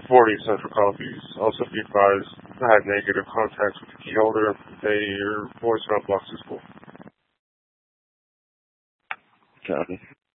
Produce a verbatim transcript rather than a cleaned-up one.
forty Central Coffees. Also be advised, if I had negative contacts with the key holder, they, your voicemail box is full. Copy.